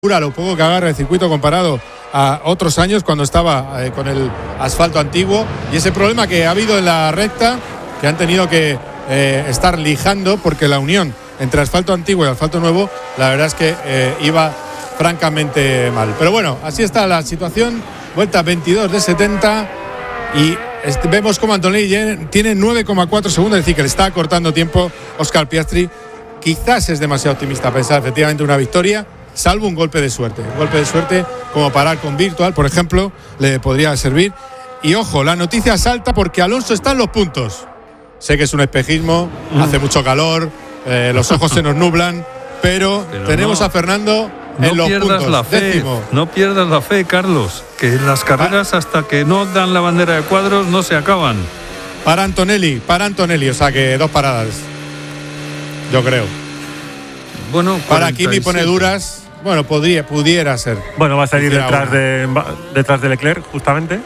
locura lo poco que agarra el circuito comparado a otros años cuando estaba con el asfalto antiguo, y ese problema que ha habido en la recta, que han tenido que estar lijando, porque la unión entre asfalto antiguo y asfalto nuevo, la verdad es que iba francamente mal. Pero bueno, así está la situación. Vuelta 22 de 70 y vemos como Antonelli tiene 9,4 segundos, es decir, que le está acortando tiempo Óscar Piastri. Quizás es demasiado optimista pensar efectivamente una victoria, salvo un golpe de suerte. Un golpe de suerte como parar con Virtual, por ejemplo, le podría servir. Y ojo, la noticia salta porque Alonso está en los puntos. Sé que es un espejismo, hace mucho calor, los ojos se nos nublan, pero tenemos a Fernando en los puntos. No pierdas la fe, Carlos, que las carreras hasta que no dan la bandera de cuadros no se acaban. Para Antonelli, o sea que 2 paradas, yo creo. Bueno, para Kimi pone duras, bueno, pudiera ser. Bueno, va a salir detrás de Leclerc, justamente.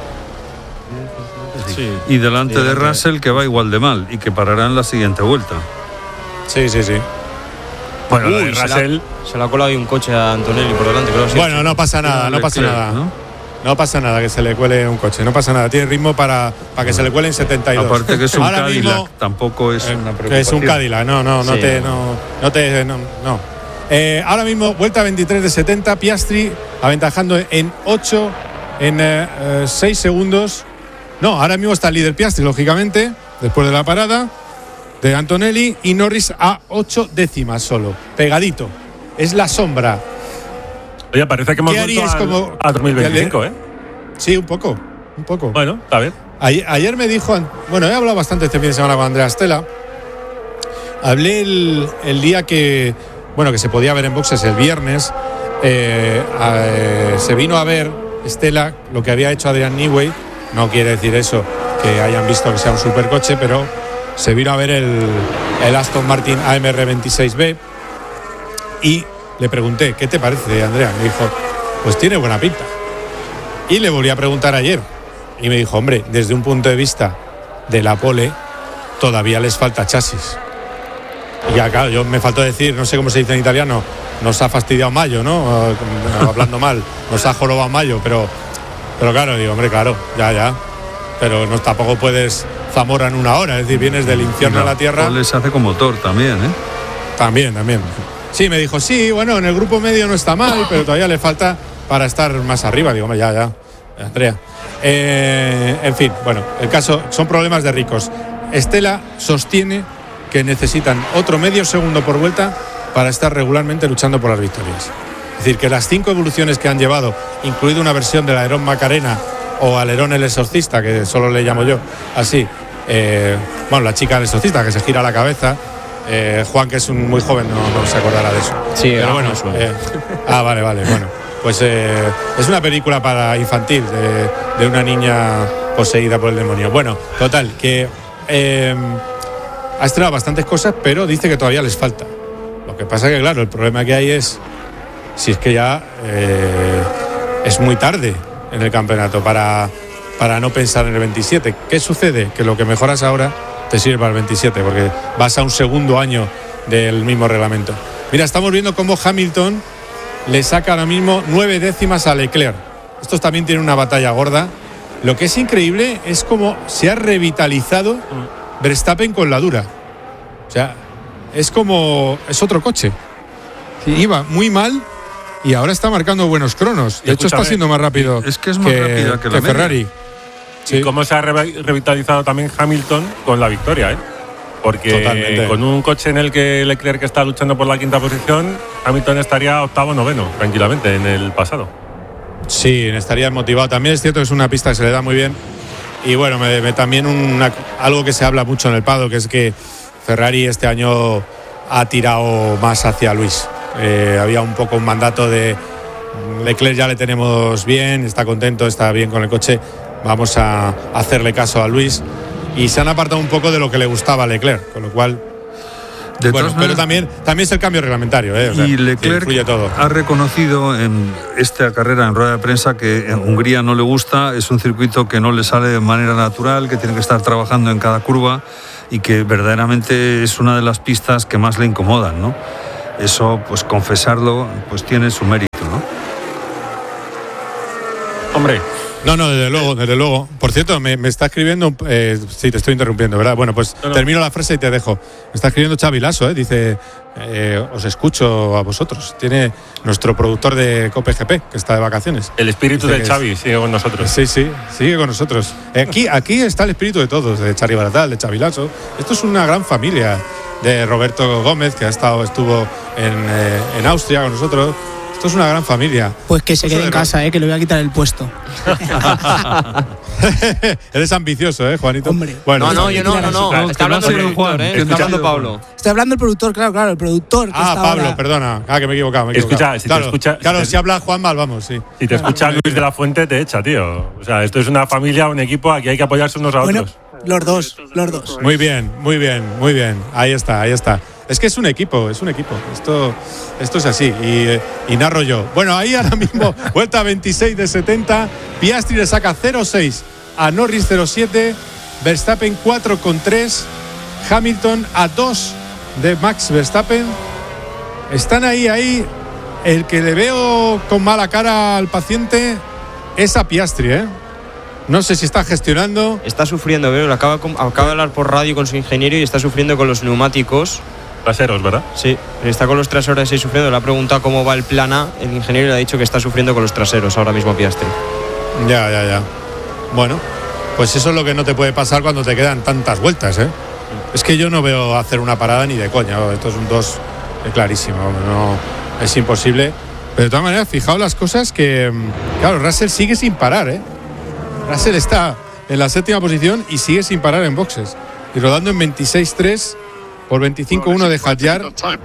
Sí. Y delante de Russell, que va igual de mal y que parará en la siguiente vuelta. Sí. Bueno, Russell se le ha colado ahí un coche a Antonelli por delante, creo. Bueno, no pasa nada. No pasa nada que se le cuele un coche, no pasa nada. Tiene ritmo para que se le cuelen 72. Aparte que es un Cadillac, tampoco es una preocupación. Es un Cadillac, no. Ahora mismo, vuelta 23 de 70, Piastri aventajando en 6 segundos. No, ahora mismo está el líder Piastri, lógicamente, después de la parada de Antonelli, y Norris a 8 décimas solo, pegadito. Es la sombra. Oye, parece que hemos vuelto a 2025, ¿eh? Sí, un poco. Bueno, está bien. Ayer me dijo, bueno, he hablado bastante este fin de semana con Andrea Stella. Hablé el día que se podía ver en boxes el viernes. Se vino a ver Stella lo que había hecho Adrian Newey. No quiere decir eso que hayan visto que sea un supercoche, pero se vino a ver el Aston Martin AMR 26B y le pregunté, ¿qué te parece, Andrea? Me dijo, pues tiene buena pinta. Y le volví a preguntar ayer y me dijo, hombre, desde un punto de vista de la pole todavía les falta chasis. Y ya, claro, yo me faltó decir, no sé cómo se dice en italiano, nos ha fastidiado Mayo, ¿no? Hablando mal, nos ha jorobado Mayo, pero claro, digo, hombre, claro, ya. Pero no, tampoco puedes Zamora en una hora, es decir, vienes del infierno a la tierra. Les hace como motor también, ¿eh? También. Sí, me dijo, sí, bueno, en el grupo medio no está mal, pero todavía le falta para estar más arriba. Digo, hombre, ya, Andrea. En fin, bueno, el caso, son problemas de ricos. Stella sostiene que necesitan otro medio segundo por vuelta para estar regularmente luchando por las victorias. Es decir, que las 5 evoluciones que han llevado, incluido una versión del alerón Macarena o alerón el exorcista, que solo le llamo yo, así, la chica del exorcista, que se gira la cabeza, Juan, que es muy joven, no se acordará de eso. Sí, pero bueno. Vale, bueno. Pues es una película para infantil de una niña poseída por el demonio. Bueno, total, que ha estrenado bastantes cosas, pero dice que todavía les falta. Lo que pasa que, claro, el problema que hay es si es que ya es muy tarde en el campeonato para no pensar en el 27. ¿Qué sucede? Que lo que mejoras ahora te sirve para el 27, porque vas a un segundo año del mismo reglamento. Mira, estamos viendo cómo Hamilton le saca ahora mismo 9 décimas a Leclerc. Estos también tienen una batalla gorda. Lo que es increíble es cómo se ha revitalizado Verstappen con la dura. O sea, es otro coche. Sí, iba muy mal y ahora está marcando buenos cronos. De hecho, está siendo más rápido. Es que es más rápida que la Ferrari. Sí. Y cómo se ha revitalizado también Hamilton con la victoria, ¿eh? Porque totalmente. Con un coche en el que Leclerc está luchando por la 5ª posición, Hamilton estaría 8º, 9º, tranquilamente, en el pasado. Sí, estaría motivado. También es cierto que es una pista que se le da muy bien. Y bueno, también algo que se habla mucho en el paddock, que es que Ferrari este año ha tirado más hacia Luis. Había un poco un mandato de Leclerc, ya le tenemos bien, está contento, está bien con el coche, vamos a hacerle caso a Luis, y se han apartado un poco de lo que le gustaba a Leclerc, con lo cual pero también es el cambio reglamentario, o sea, y Leclerc influye todo. Ha reconocido en esta carrera en rueda de prensa que en Hungría no le gusta, es un circuito que no le sale de manera natural, que tiene que estar trabajando en cada curva y que verdaderamente es una de las pistas que más le incomodan, ¿no? Eso, pues confesarlo, pues tiene su mérito. No, desde luego. Por cierto, me está escribiendo, sí, te estoy interrumpiendo, ¿verdad? Bueno, pues termino la frase y te dejo. Me está escribiendo Xavi Lasso, dice, os escucho a vosotros. Tiene nuestro productor de COPE GP, que está de vacaciones. El espíritu de Xavi sigue con nosotros. Sí, sigue con nosotros. Aquí está el espíritu de todos, de Xavi Baratal, de Xavi Lasso. Esto es una gran familia, de Roberto Gómez, que estuvo en Austria con nosotros. Esto es una gran familia. Pues que se quede en casa, que le voy a quitar el puesto. Eres ambicioso, Juanito. Hombre. Bueno, no. Está hablando el productor, Está hablando Pablo. Estoy hablando el productor, claro, el productor. Pablo, ahora... perdona. Que me he equivocado. Escucha, si habla Juan mal, vamos, sí. Si te escucha Luis de la Fuente, te echa, tío. O sea, esto es una familia, un equipo, aquí hay que apoyarse unos a otros. Los dos. Muy bien. Ahí está. Es que es un equipo. Esto es así. Y narro yo. Bueno, ahí ahora mismo, vuelta 26 de 70. Piastri le saca 0,6 a Norris 0,7. Verstappen 4,3. Hamilton a 2 de Max Verstappen. Están ahí. El que le veo con mala cara al paciente es a Piastri, No sé si está gestionando. Está sufriendo, veo. Acaba de hablar por radio con su ingeniero y está sufriendo con los neumáticos traseros, ¿verdad? Sí, está con los traseros ahí sufriendo. Le ha preguntado cómo va el plan A. El ingeniero le ha dicho que está sufriendo con los traseros ahora mismo Piastri. Ya. Bueno, pues eso es lo que no te puede pasar cuando te quedan tantas vueltas, Es que yo no veo hacer una parada ni de coña. Esto es un 2 clarísimo. No, es imposible. Pero de todas maneras, fijaos las cosas que... Claro, Russell sigue sin parar, Russell está en la 7ª posición y sigue sin parar en boxes. Y rodando en 26.3 por 25.1 de Hadjar.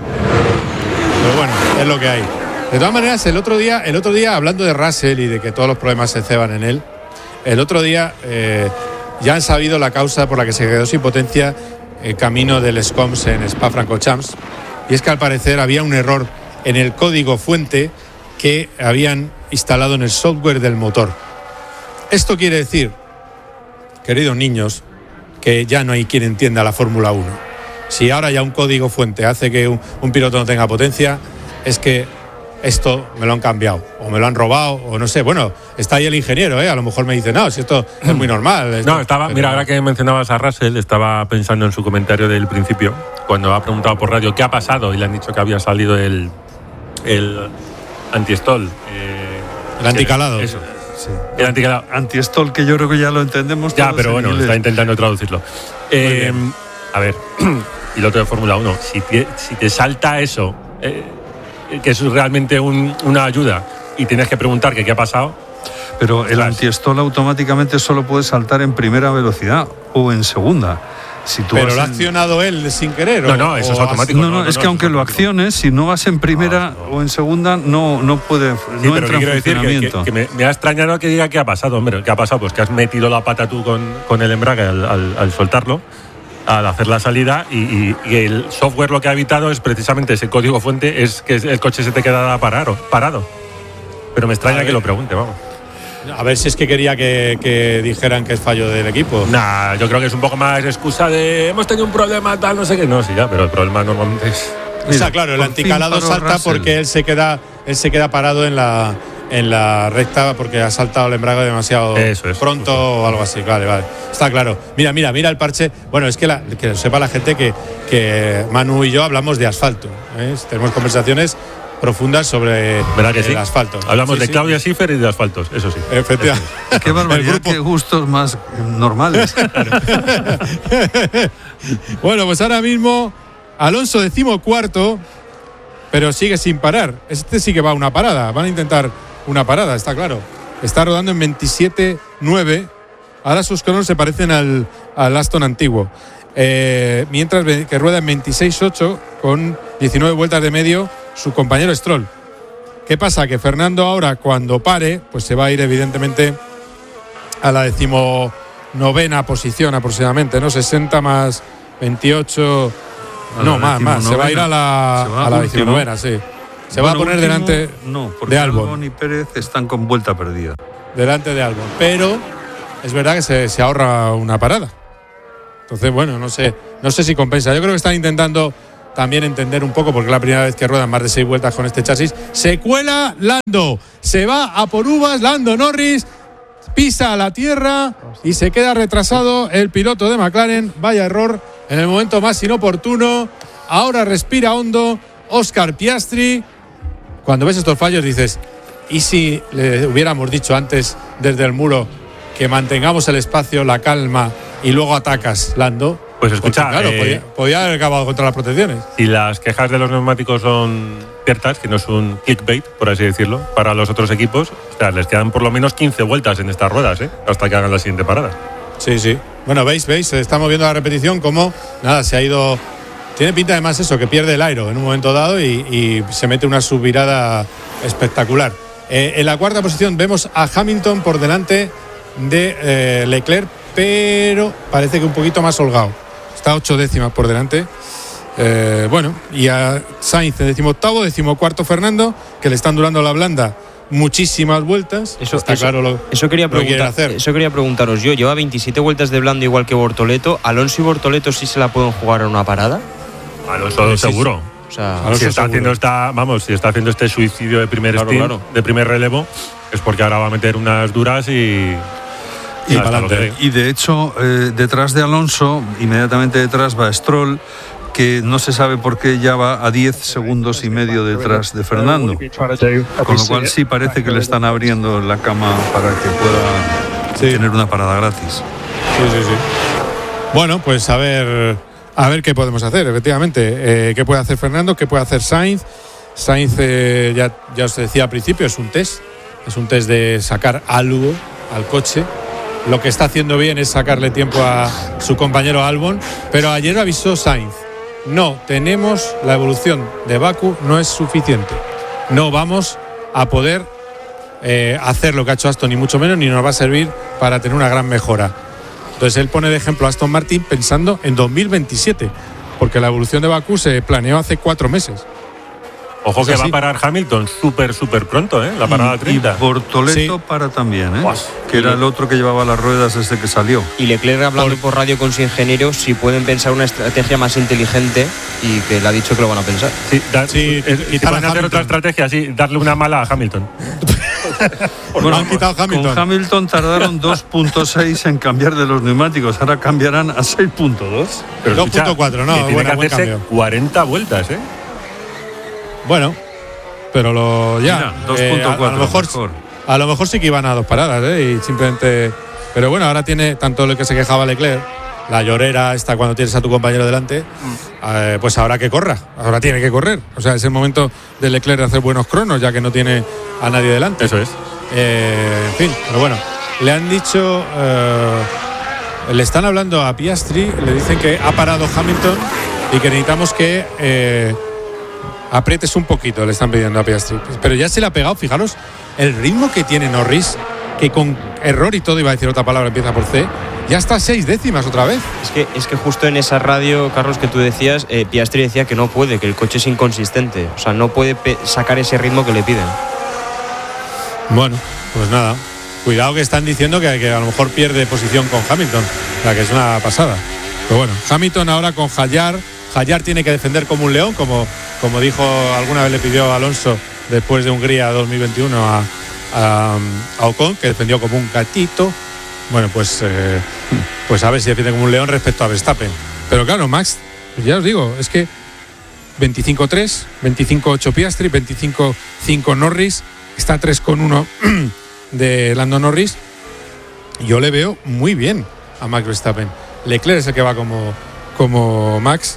Pero bueno, es lo que hay. De todas maneras, el otro día, hablando de Russell y de que todos los problemas se ceban en él, el otro día ya han sabido la causa por la que se quedó sin potencia el camino del SCOMS en Spa-Francorchamps. Y es que al parecer había un error en el código fuente que habían instalado en el software del motor. Esto quiere decir, queridos niños, que ya no hay quien entienda la Fórmula 1. Si ahora ya un código fuente hace que un piloto no tenga potencia, es que esto me lo han cambiado, o me lo han robado, o no sé. Bueno, está ahí el ingeniero, a lo mejor me dice, no, si esto es muy normal. Mira, ahora que mencionabas a Russell, estaba pensando en su comentario del principio, cuando ha preguntado por radio qué ha pasado, y le han dicho que había salido el anti-stall. El anticalado. Eso. Sí. El anti-stall, que yo creo que ya lo entendemos. Ya, pero bueno, está intentando traducirlo. A ver, piloto de Fórmula 1, si te salta eso, que es realmente una ayuda, y tienes que preguntar qué ha pasado. Pero el anti-stall automáticamente solo puede saltar en primera velocidad o en segunda. Pero lo ha accionado él sin querer. No, eso es automático. No, es que aunque lo acciones, si no vas en primera o en segunda, no puede, no entra en funcionamiento. Que me ha extrañado que diga qué ha pasado, hombre. ¿Qué ha pasado? Pues que has metido la pata tú con el embrague al soltarlo, al hacer la salida, y el software lo que ha evitado es precisamente ese código fuente, es que el coche se te queda parado. Pero me extraña que lo pregunte, vamos. A ver si es que quería que dijeran que es fallo del equipo. Nah, yo creo que es un poco más excusa de hemos tenido un problema, tal, no sé qué. No, sí, ya, pero el problema normalmente es... Mira, claro, el anticalado salta Russell, porque él se queda parado en la recta porque ha saltado el embrague demasiado pronto o algo así. Vale. Está claro. Mira el parche. Bueno, es que lo sepa la gente que Manu y yo hablamos de asfalto. Tenemos conversaciones profundas sobre el asfalto. Hablamos de Claudia Schiffer y de asfaltos, eso sí. Efectivamente. Qué barbaridad, qué gustos más normales. Bueno, pues ahora mismo Alonso 14º, pero sigue sin parar. Este sí que va a una parada. Van a intentar una parada, está claro. Está rodando en 27.9. Ahora sus cronos se parecen al Aston antiguo. Mientras que rueda en 26.8 con 19 vueltas de medio su compañero Stroll. ¿Qué pasa? Que Fernando ahora, cuando pare, pues se va a ir evidentemente a la 19ª posición aproximadamente, ¿no? 60 más 28... No, más. Se va a ir a la 19ª, sí. Se va a poner delante porque de Albon. Albon y Pérez están con vuelta perdida. Delante de Albon. Pero es verdad que se ahorra una parada. Entonces, bueno, no sé si compensa. Yo creo que están intentando también entender un poco, porque es la primera vez que ruedan más de 6 vueltas con este chasis. Se cuela Lando, se va a por uvas Lando Norris. pisa a la tierra y se queda retrasado el piloto de McLaren. Vaya error en el momento más inoportuno. Ahora respira hondo Oscar Piastri. Cuando ves estos fallos dices, ¿y si le hubiéramos dicho antes desde el muro que mantengamos el espacio, la calma y luego atacas, Lando? Pues escucha, porque, claro, podía haber acabado contra las protecciones. Si las quejas de los neumáticos son ciertas, que no es un clickbait, por así decirlo, para los otros equipos, o sea, les quedan por lo menos 15 vueltas en estas ruedas, hasta que hagan la siguiente parada. Sí. Bueno, veis, estamos viendo la repetición como, nada, se ha ido. Tiene pinta además eso, que pierde el aero en un momento dado y se mete una subvirada espectacular. En la cuarta posición vemos a Hamilton por delante de Leclerc, pero parece que un poquito más holgado. Está 8 décimas por delante. Y a Sainz en 18º, 14º Fernando, que le están durando la blanda muchísimas vueltas. Eso quería preguntaros yo. Lleva 27 vueltas de blando igual que Bortoleto. ¿Alonso y Bortoleto sí se la pueden jugar en una parada? Alonso seguro. O sea, si está haciendo este suicidio de primer stint, de primer relevo, es porque ahora va a meter unas duras y para adelante. Y de hecho, detrás de Alonso, inmediatamente detrás va Stroll, que no se sabe por qué ya va a 10 segundos y medio detrás de Fernando. Con lo cual sí parece que le están abriendo la cama para que pueda tener una parada gratis. Sí. Bueno, pues a ver qué podemos hacer, efectivamente. ¿Qué puede hacer Fernando? ¿Qué puede hacer Sainz? Sainz, ya os decía al principio, es un test. Es un test de sacar algo al coche. Lo que está haciendo bien es sacarle tiempo a su compañero Albon, pero ayer avisó Sainz, no tenemos la evolución de Bakú, no es suficiente, no vamos a poder hacer lo que ha hecho Aston, ni mucho menos, ni nos va a servir para tener una gran mejora. Entonces él pone de ejemplo a Aston Martin pensando en 2027, porque la evolución de Bakú se planeó hace 4 meses. Ojo que va a parar Hamilton súper pronto, la parada 30. Y Bortoleto para también, que era el otro que llevaba las ruedas desde que salió. Y Leclerc hablando por radio con su ingeniero si pueden pensar una estrategia más inteligente, y que le ha dicho que lo van a pensar. Y van a hacer otra estrategia, darle una mala a Hamilton. Bueno, han quitado Hamilton. Con Hamilton tardaron 2.6 en cambiar de los neumáticos, ahora cambiarán a 6.2. 2.4, no, tiene que hacerse 40 vueltas, Bueno, pero Mira, 2.4 a lo mejor sí que iban a 2 paradas, y simplemente. Pero bueno, ahora tiene tanto lo que se quejaba Leclerc, la llorera esta cuando tienes a tu compañero delante, pues ahora que corra, ahora tiene que correr. O sea, es el momento de Leclerc de hacer buenos cronos, ya que no tiene a nadie delante. Eso es. En fin, pero bueno, le han dicho, le están hablando a Piastri, le dicen que ha parado Hamilton y que necesitamos que aprietes un poquito, le están pidiendo a Piastri. Pero ya se le ha pegado, fijaros, el ritmo que tiene Norris, que con error y todo, iba a decir otra palabra, empieza por C, ya está 6 décimas otra vez. Es que justo en esa radio, Carlos, que tú decías, Piastri decía que no puede, que el coche es inconsistente. O sea, no puede sacar ese ritmo que le piden. Bueno, pues nada. Cuidado que están diciendo que a lo mejor pierde posición con Hamilton, la que es una pasada. Pero bueno, Hamilton ahora con Hadjar. Hadjar tiene que defender como un león, como dijo alguna vez, le pidió a Alonso después de Hungría 2021 a Ocon, que defendió como un gatito. Bueno, pues a ver si defiende como un león respecto a Verstappen. Pero claro, Max, ya os digo, es que 25-3, 25-8 Piastri, 25-5 Norris, está 3,1 de Lando Norris. Yo le veo muy bien a Max Verstappen. Leclerc es el que va como Max.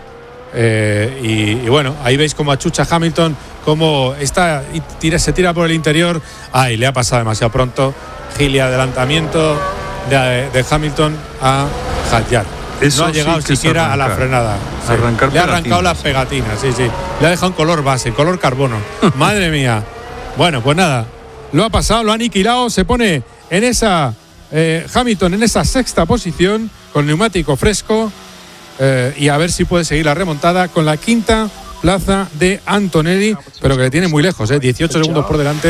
Y bueno, ahí veis cómo achucha Hamilton, cómo se tira por el interior. Le ha pasado demasiado pronto. Gili adelantamiento de Hamilton a Hadjar. No ha llegado siquiera a la frenada. Le ha arrancado las pegatinas. Sí. Le ha dejado un color base, color carbono. Madre mía. Bueno, pues nada, lo ha pasado, lo ha aniquilado. Se pone en esa Hamilton en esa 6ª posición con neumático fresco. Y a ver si puede seguir la remontada con la 5ª plaza de Antonelli, pero que le tiene muy lejos, 18 segundos por delante.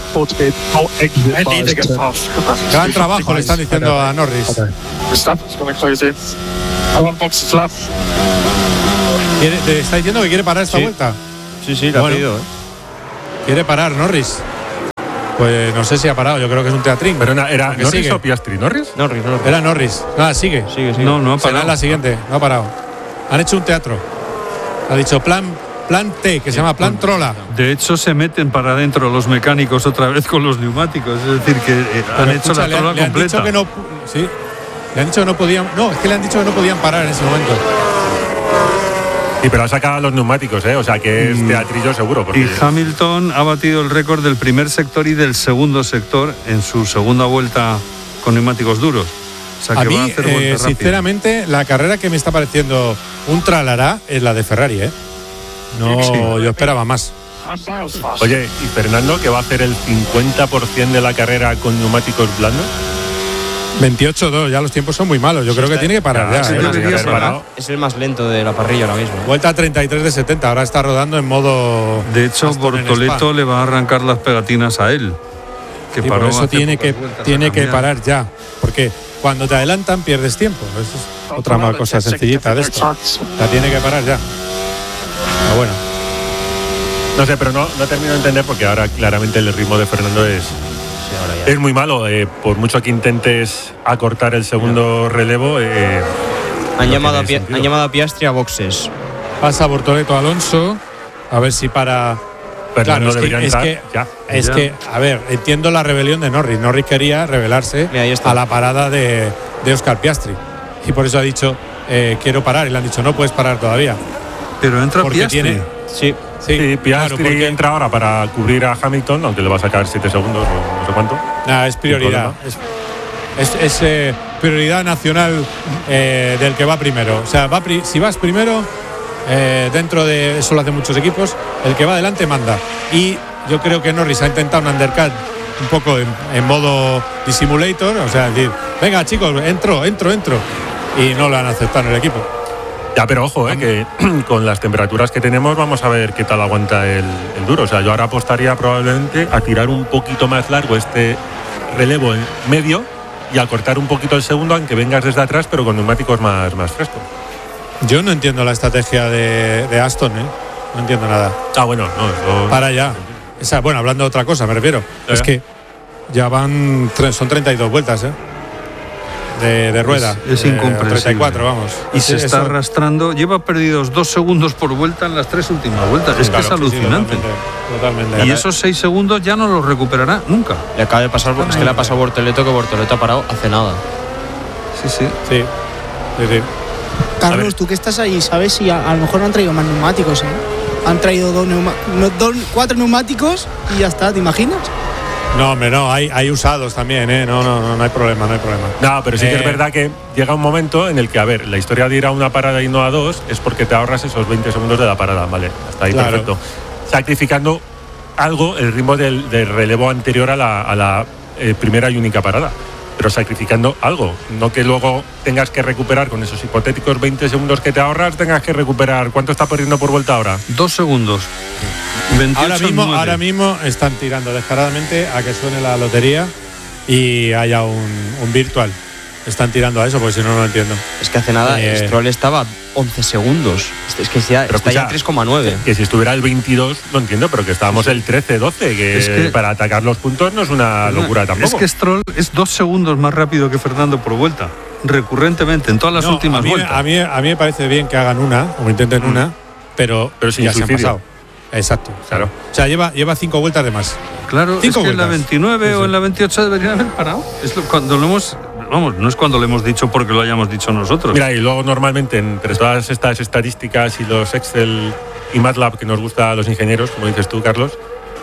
Gran trabajo le están diciendo a Norris. ¿Te está diciendo que quiere parar esta vuelta? Sí, lo ha pedido. Quiere parar Norris. Pues no sé si ha parado, yo creo que es un teatrín. Pero ¿era Porque Norris sigue. o Piastri? ¿Norris? Norris. Era Norris. Sigue. No, no ha Será parado. la siguiente, no ha parado. Han hecho un teatro. Ha dicho plan T, que se llama plan Trola. De hecho, se meten para adentro los mecánicos otra vez con los neumáticos. Es decir, que han hecho la trola le han completa. dicho que no. Sí. Le han dicho que no podían. No, es que le han dicho que no podían parar en ese momento. Sí, pero ha sacado los neumáticos, o sea que es teatrillo seguro. Porque... Y Hamilton ha batido el récord del primer sector y del segundo sector en su segunda vuelta con neumáticos duros. O sea, A que mí, va a hacer vuelta rápida. sinceramente, la carrera que me está pareciendo un tralará es la de Ferrari, ¿eh? No, Sí. yo esperaba más. Oye, ¿y Fernando, que va a hacer el 50% de la carrera con neumáticos blandos? 28-2, ya los tiempos son muy malos. Yo creo que tiene que parar ya. sí, ¿eh? debería haber parar. parado. Es el más lento de la parrilla ahora mismo. Vuelta 33 de 70, ahora está rodando en modo. De hecho, Aston en Bortoleto Spa. le va a arrancar las pegatinas a él. Que Sí, paró por eso hace tiene pocas que, vueltas a tiene que cambiar. parar ya. Porque cuando te adelantan pierdes tiempo. Eso es otra más cosa sencillita de esto. La tiene que parar ya. Pero bueno. No sé, pero no termino de entender porque ahora claramente el ritmo de Fernando es muy malo. Por mucho que intentes acortar el segundo relevo. Han no llamado tiene sentido. han llamado a Piastri a boxes. Pasa Bortoleto Alonso. A ver si para. Fernando Claro, debería entrar ya. Es Ya. que, a ver, entiendo la rebelión de Norris. Norris quería rebelarse Mira, ahí está. a la parada de Oscar Piastri. Y por eso ha dicho, quiero parar. Y le han dicho, no puedes parar todavía. Pero entra Porque Piastri. tiene. Sí. Sí, Piastri claro, porque entra ahora para cubrir a Hamilton, aunque le va a sacar 7 segundos o no sé cuánto. nada, es prioridad. Es prioridad nacional del que va primero. O sea, si vas primero, dentro de eso lo hacen muchos equipos, el que va adelante manda. Y yo creo que Norris ha intentado un undercut un poco en modo dissimulator, o sea, decir, venga chicos, entro. Y no lo han aceptado en el equipo. Ya, pero ojo, que con las temperaturas que tenemos vamos a ver qué tal aguanta el duro. O sea, yo ahora apostaría probablemente a tirar un poquito más largo este relevo en medio y a cortar un poquito el segundo, aunque vengas desde atrás, pero con neumáticos más frescos. Yo no entiendo la estrategia de Aston, no entiendo nada. Ah, bueno, no, eso... Para ya. Bueno, hablando de otra cosa, me refiero. Es que ya son 32 vueltas, de rueda. Es incomprensible. 34, vamos. Y se está Eso- arrastrando. Lleva perdidos 2 segundos por vuelta en las 3 últimas vueltas. Es que es Claro, sí, alucinante. totalmente. Y esos 6 segundos ya no los recuperará nunca. Le acaba de pasar, es que le ha pasado a Bortoleto, que Bortoleto ha parado hace nada. Sí, sí. Sí. Carlos, tú que estás ahí, ¿sabes si a lo mejor no han traído más neumáticos? Han traído 4 neumáticos y ya está, ¿te imaginas? No, hombre, no, hay usados también, no hay problema, No, pero sí que es verdad que llega un momento en el que, a ver, la historia de ir a una parada y no a dos es porque te ahorras esos 20 segundos de la parada, vale, hasta ahí Claro. perfecto. Sacrificando algo, el ritmo del relevo anterior a la primera y única parada, pero sacrificando algo, no que luego tengas que recuperar con esos hipotéticos 20 segundos que te ahorras, tengas que recuperar. ¿Cuánto está perdiendo por vuelta ahora? 2 segundos. 28 Ahora mismo están tirando descaradamente a que suene la lotería y haya un virtual. Están tirando a eso, porque si no, no lo entiendo. Es que hace nada Stroll estaba a 11 segundos. Es que ya, Pero está ya escucha, 3,9. Que si estuviera el 22, lo entiendo, pero que estábamos el 13-12, que, Es que- para atacar los puntos no es una locura tampoco. Es que Stroll es 2 segundos más rápido que Fernando por vuelta. Recurrentemente, en todas las No, últimas a mí, vueltas. a mí me parece bien que hagan una, o intenten una, pero sin ya se han suicidio. pasado. Exacto. Claro. O sea, lleva 5 vueltas de más. Claro, 5 es que en la vueltas. 29 Sí, o sí. en la 28 deberían haber parado. Cuando lo hemos. Vamos, no es cuando lo hemos dicho porque lo hayamos dicho nosotros. Mira, y luego normalmente entre todas estas estadísticas y los Excel y MATLAB que nos gusta a los ingenieros, como dices tú, Carlos,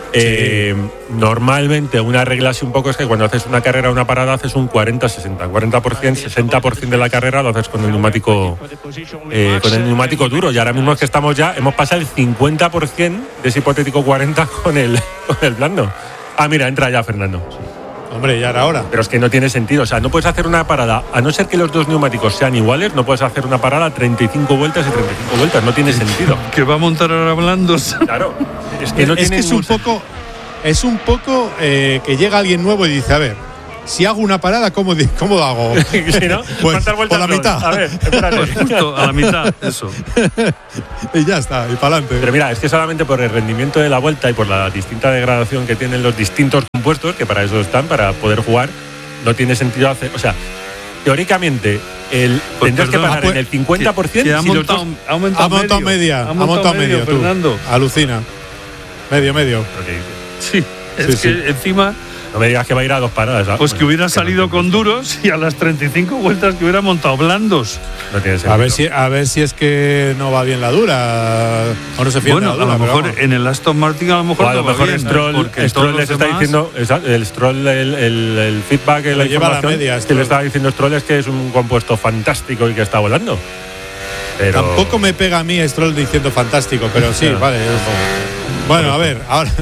normalmente una regla así un poco es que cuando haces una carrera o una parada haces un 40-60. 40%, 60% de la carrera lo haces con el neumático duro. Y ahora mismo es que hemos pasado el 50% de ese hipotético 40 con el blando. Ah, mira, entra ya Fernando. Hombre, ya era hora. Pero es que no tiene sentido. O sea, no puedes hacer una parada, a no ser que los dos neumáticos sean iguales, no puedes hacer una parada 35 vueltas y 35 vueltas. No tiene sentido. Que va a montar ahora blandos. Claro. Es que no tiene es un poco que llega alguien nuevo y dice, a ver, si hago una parada, ¿cómo lo hago? ¿Sí, no? Pues, ¿Cuántas vueltas por la son? mitad. A ver, espérate. Pues justo a la mitad, eso. Y ya está, y para adelante. Pero mira, es que solamente por el rendimiento de la vuelta y por la distinta degradación que tienen los distintos compuestos, que para eso están, para poder jugar, no tiene sentido hacer. O sea, teóricamente, tendrías que pagar en el 50% que ha si los dos. ha aumentado medio. Ha montado medio, tú. Fernando. Alucina. Medio. Sí, es Sí, que sí. encima, No me digas que va a ir a 2 paradas. ¿sabes? pues que hubiera salido con duros y a las 35 vueltas que hubiera montado blandos. No tiene sentido. A ver si es que no va bien la dura o no se fía Bueno, la dura. a lo pero mejor vamos. en el Aston Martin a lo mejor O a lo no va mejor bien, Stroll, porque Stroll todos les los está demás- diciendo, el Stroll, el feedback, la lleva a la información media, que Stroll. le estaba diciendo Stroll es que es un compuesto fantástico y que está volando. Pero Tampoco me pega a mí Stroll diciendo fantástico, pero sí, Claro. vale. Bueno, a ver, ahora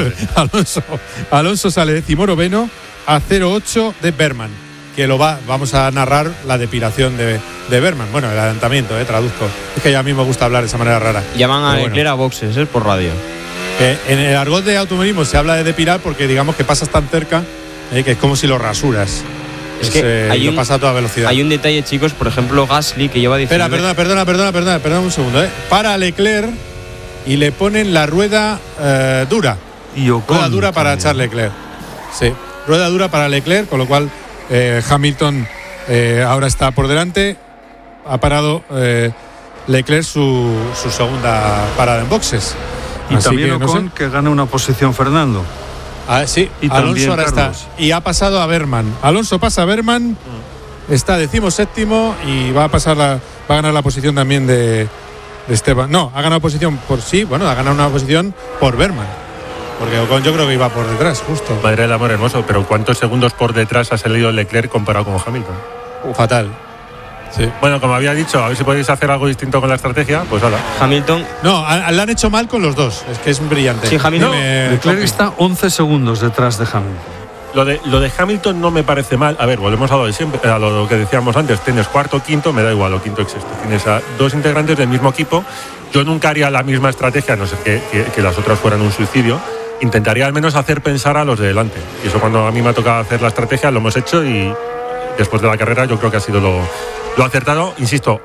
Alonso sale 19º a 0,8 de Berman, que vamos a narrar la depilación de Berman. Bueno, el adelantamiento, traduzco. Es que ya a mí me gusta hablar de esa manera rara. Llaman a Pero Leclerc a boxes, por radio. En el argot de automovilismo se habla de depilar porque digamos que pasas tan cerca que es como si lo rasuras. Es que hay lo un- pasa a toda velocidad. Hay un detalle, chicos, por ejemplo, Gasly, que lleva 19. Perdona un segundo. Para Leclerc y le ponen la rueda dura. Y Ocon Rueda dura para también. Charles Leclerc. Sí, rueda dura para Leclerc, con lo cual Hamilton ahora está por delante. Ha parado Leclerc su segunda parada en boxes. Y Así también que, no Ocon sé. que gana una posición Fernando. Sí, Y Alonso también ahora Carlos. está. Y ha pasado a Berman. Alonso pasa a Berman, está 17º y va a ganar la posición también de Esteban. No, ha ganado posición ha ganado una posición por Berman. Porque Ocon yo creo que iba por detrás, justo. madre del amor hermoso, pero ¿cuántos segundos por detrás ha salido Leclerc comparado con Hamilton? Fatal. Sí. Bueno, como había dicho, a ver si podéis hacer algo distinto con la estrategia, pues hala. Hamilton, No, la han hecho mal con los dos. Es que es brillante. Sí, Hamilton- Leclerc está 11 segundos detrás de Hamilton. Lo de Hamilton no me parece mal. A ver, volvemos a lo de siempre, a lo que decíamos antes. Tienes cuarto, quinto, me da igual, o quinto y sexto. Tienes a dos integrantes del mismo equipo. Yo nunca haría la misma estrategia, a no ser que las otras fueran un suicidio. Intentaría al menos hacer pensar a los de delante. Y eso cuando a mí me ha tocado hacer la estrategia, lo hemos hecho y después de la carrera yo creo que ha sido lo acertado. Insisto,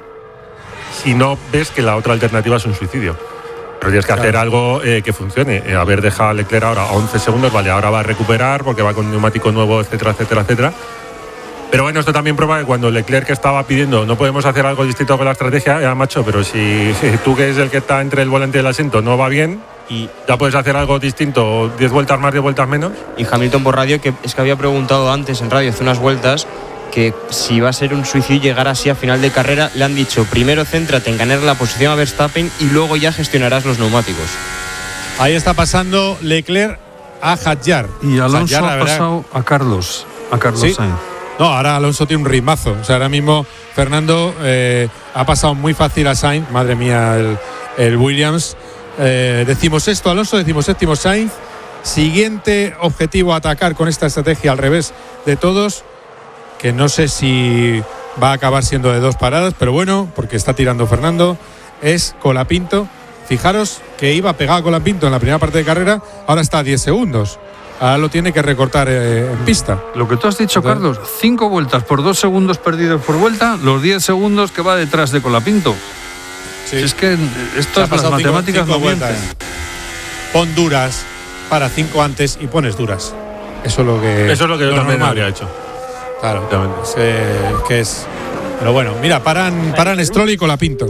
si no ves que la otra alternativa es un suicidio. Pero tienes que hacer algo que funcione. Haber dejado a Leclerc ahora a 11 segundos, vale, ahora va a recuperar porque va con neumático nuevo, etcétera, etcétera, etcétera. Pero bueno, esto también prueba que cuando Leclerc estaba pidiendo no podemos hacer algo distinto con la estrategia, ya macho, pero si tú que es el que está entre el volante y el asiento no va bien, y ya puedes hacer algo distinto, 10 vueltas más, 10 vueltas menos. Hamilton por radio, que es que había preguntado antes en radio hace unas vueltas que si va a ser un suicidio llegar así a final de carrera. Le han dicho, primero céntrate en ganar la posición a Verstappen y luego ya gestionarás los neumáticos. Ahí está pasando Leclerc a Hadjar. Y Alonso Hadjar, la ha verdad- pasado a Carlos Sí. Sainz. No, ahora Alonso tiene un ritmazo. O sea, ahora mismo Fernando ha pasado muy fácil a Sainz. Madre mía, el Williams. Decimos esto, Alonso, decimos séptimo Sainz. Siguiente objetivo a atacar con esta estrategia al revés de todos, que no sé si va a acabar siendo de 2 paradas, pero bueno, porque está tirando Fernando, es Colapinto. Fijaros que iba pegado a Colapinto en la primera parte de carrera, ahora está a 10 segundos. Ahora lo tiene que recortar en pista. Lo que tú has dicho, Carlos, 5 vueltas por 2 segundos perdidos por vuelta, los 10 segundos que va detrás de Colapinto. Sí. Es que Se estas ha pasado las matemáticas cinco no mienten. vueltas. Pon duras para 5 antes y pones duras. Eso es lo que Eso es lo que yo también normal. habría hecho. Claro, Efectivamente. es que es. Pero bueno, mira, paran Stroll y Colapinto.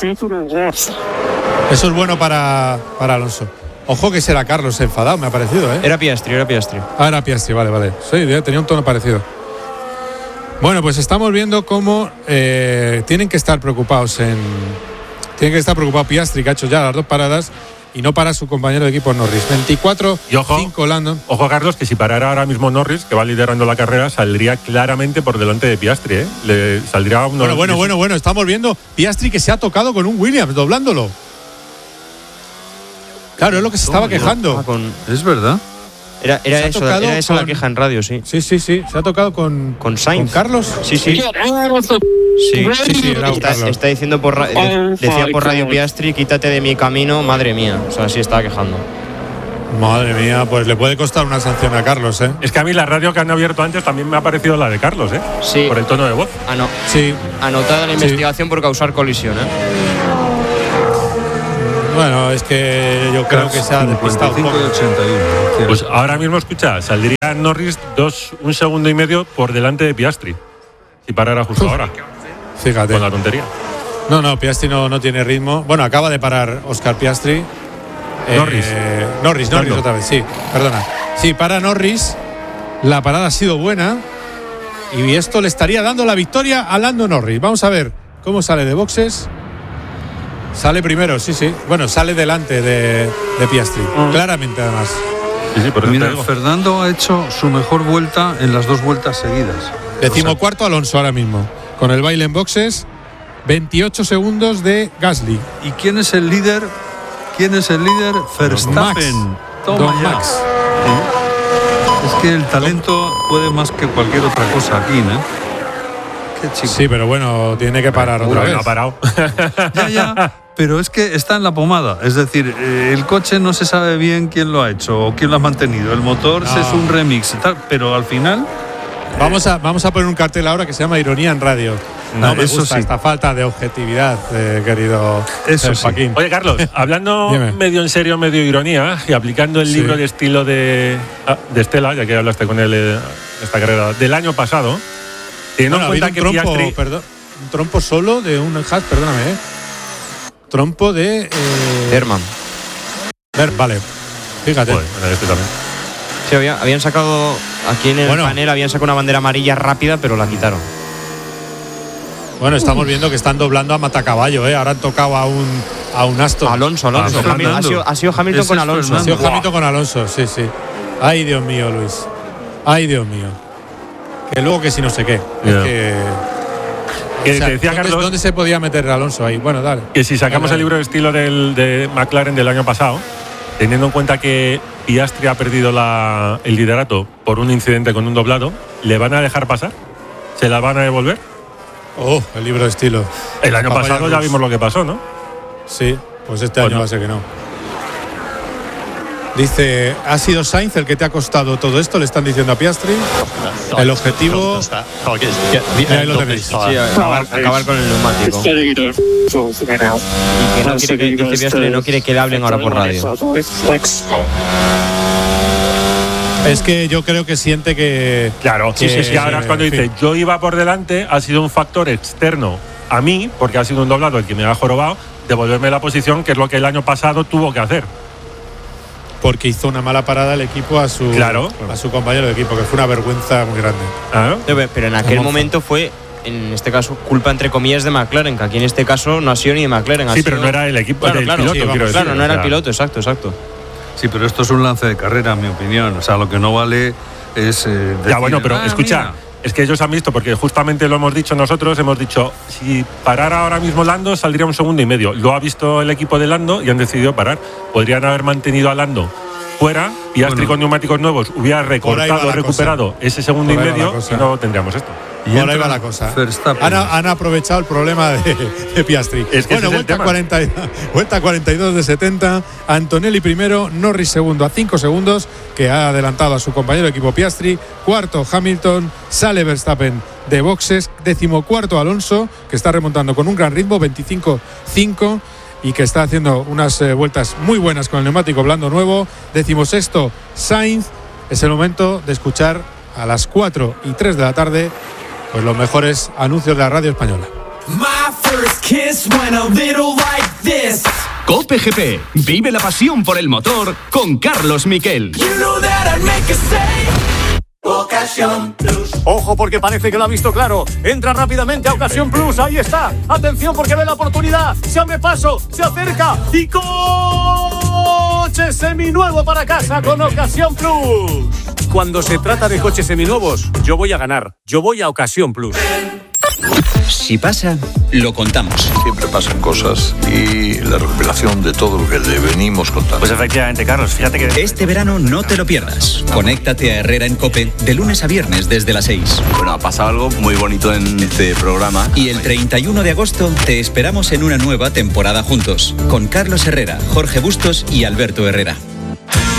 Eso es bueno para Alonso. Ojo que será Carlos enfadado, me ha parecido, ¿eh? Era Piastri. Ah, era Piastri, vale. Sí, tenía un tono parecido. Bueno, pues estamos viendo cómo tienen que estar preocupados Piastri, que ha hecho ya las 2 paradas, y no para su compañero de equipo Norris. 24-5 Landon. Ojo, Carlos, que si parara ahora mismo Norris, que va liderando la carrera, saldría claramente por delante de Piastri, ¿eh? Le saldría unos… Bueno, estamos viendo Piastri que se ha tocado con un Williams, doblándolo. Claro, es lo que se estaba quejando. Es verdad. Era Se ha eso, tocado era esa la con- queja en radio, sí. Sí, se ha tocado con Sainz. ¿Con Carlos? Sí. Sí, era Carlos. está diciendo decía por radio Piastri, quítate de mi camino, madre mía. O sea, sí estaba quejando. Madre mía, pues le puede costar una sanción a Carlos, ¿eh? Es que a mí la radio que han abierto antes también me ha parecido la de Carlos, ¿eh? Sí. Por el tono de voz. Sí. Anotada la investigación por causar colisión, ¿eh? Bueno, es que yo creo que se ha despistado un 55 poco. y 81. Pues ahora mismo, escucha, saldría Norris 1,5 segundos por delante de Piastri. Si parara justo ahora. Fíjate. Con la tontería. No, Piastri no tiene ritmo. Bueno, acaba de parar Oscar Piastri. Norris otra vez, sí, perdona. Sí, para Norris. La parada ha sido buena. Y esto le estaría dando la victoria a Lando Norris. Vamos a ver cómo sale de boxes. Sale primero, sí. Bueno, sale delante de Piastri. Claramente, además. Sí, por eso Mira, te digo. Fernando ha hecho su mejor vuelta en las 2 vueltas seguidas. 14º Alonso ahora mismo. Con el baile en boxes. 28 segundos de Gasly. ¿Y quién es el líder? Verstappen. Max. Toma Don ya. Max. Es que el talento puede más que cualquier otra cosa aquí, ¿no? Qué chico. Sí, pero bueno, tiene que parar otra vez. No ha parado. Ya, pero es que está en la pomada. Es decir, el coche no se sabe bien quién lo ha hecho o quién lo ha mantenido. El motor es un remix y tal, pero al final... Vamos a poner un cartel ahora que se llama Ironía en Radio. No me eso gusta sí. esta falta de objetividad, querido Eso sí. Joaquín. Oye, Carlos, hablando Dime. medio en serio, medio ironía, y aplicando el Sí. libro de estilo de Estela, ya que hablaste con él esta carrera del año pasado, teniendo Bueno, en ha habido cuenta que un trompo, Piastri... un trompo solo de un Haas, perdóname, trompo de... Herman. Vale, fíjate. Joder, bueno, este también. Sí, habían sacado, aquí en el panel habían sacado una bandera amarilla rápida, pero la quitaron. Bueno, estamos viendo que están doblando a Matacaballo, Ahora han tocado a un Aston. Alonso. Ha sido Hamilton con Alonso. Ha sido Hamilton con Alonso, sí. Ay, Dios mío, Luis. Ay, Dios mío. Que luego que si no sé qué. Yeah. Es que... Que O sea, te decía Carlos ¿dónde se podía meter Alonso ahí? Bueno, dale. que si sacamos Dale. el libro de estilo de McLaren del año pasado, teniendo en cuenta que Piastri ha perdido el liderato por un incidente con un doblado, ¿le van a dejar pasar? ¿Se la van a devolver? Oh, el libro de estilo. El año Papaya pasado ya Rus. vimos lo que pasó, ¿no? Sí, pues este Bueno. año va a ser que no. Dice, ¿ha sido Sainz el que te ha costado todo esto? Le están diciendo a Piastri. El objetivo... Ahí lo tenéis. Sí, acabar con el neumático. Y que no quiere que dice Piastri, no quiere que le hablen ahora por radio. Es que yo creo que siente que... Claro, que- sí. Ahora es cuando en dice, fin. yo iba por delante, ha sido un factor externo a mí, porque ha sido un doblado el que me ha jorobado, devolverme la posición, que es lo que el año pasado tuvo que hacer. Porque hizo una mala parada el equipo a su compañero de equipo, que fue una vergüenza muy grande. ¿Ah? Pero en aquel momento fue, en este caso, culpa entre comillas de McLaren, que aquí en este caso no ha sido ni de McLaren. Sí, pero no era el equipo del piloto, sí, vamos, quiero decir. Claro, no era el piloto, exacto. Sí, pero esto es un lance de carrera, en mi opinión. O sea, lo que no vale es... decir, Ya, bueno, pero escucha, mira. es que ellos han visto, porque justamente lo hemos dicho nosotros, hemos dicho, si parara ahora mismo Lando, saldría 1,5 segundos. Lo ha visto el equipo de Lando y han decidido parar. Podrían haber mantenido a Lando fuera, Piastri con neumáticos nuevos hubiera recortado, recuperado ese 1,5 segundos y no tendríamos esto. Y Por ahí entra va la cosa. Verstappen. Han aprovechado el problema de Piastri. Es que bueno, ese es el vuelta 42 de 70. Antonelli primero, Norris segundo a 5 segundos, que ha adelantado a su compañero de equipo Piastri. Cuarto Hamilton, sale Verstappen de boxes. 14º Alonso, que está remontando con un gran ritmo, 25-5. Y que está haciendo unas vueltas muy buenas con el neumático blando nuevo. 16º Sainz. Es el momento de escuchar a las 4:03 de la tarde pues los mejores anuncios de la radio española. COPE GP. Vive la pasión por el motor con Carlos Miquel. Ocasión Plus. Ojo, porque parece que lo ha visto claro. Entra rápidamente a Ocasión Plus. Ahí está. Atención, porque ve la oportunidad. Se abre paso, se acerca y coche seminuevo para casa con Ocasión Plus. Cuando se trata de coches seminuevos, yo voy a ganar. Yo voy a Ocasión Plus. Si pasa, lo contamos. Siempre pasan cosas y la recopilación de todo lo que le venimos contando. Pues efectivamente, Carlos, fíjate que... Este verano no te lo pierdas. Conéctate a Herrera en COPE de lunes a viernes desde las 6. Bueno, ha pasado algo muy bonito en este programa. Y el 31 de agosto te esperamos en una nueva temporada juntos, con Carlos Herrera, Jorge Bustos y Alberto Herrera.